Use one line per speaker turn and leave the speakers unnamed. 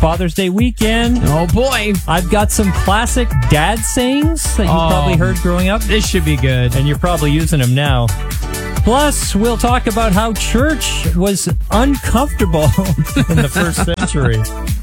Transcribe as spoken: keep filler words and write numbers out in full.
Father's Day weekend.
Oh, boy.
I've got some classic dad sayings that you
Oh,
probably heard growing up.
This should be good.
And you're probably using them now. Plus, we'll talk about how church was uncomfortable in the first century.